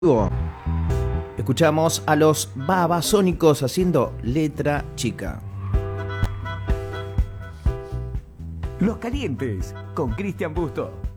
Escuchamos a los Babasónicos haciendo Letra Chica. Los Calientes con Cristian Busto.